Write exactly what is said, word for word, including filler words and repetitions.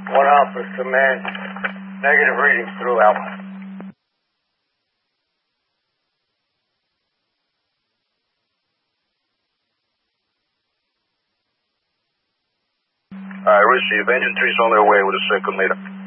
One Alpha, command. Negative readings through Alpha. Alright, receive. Engine three's on their way with a circulator.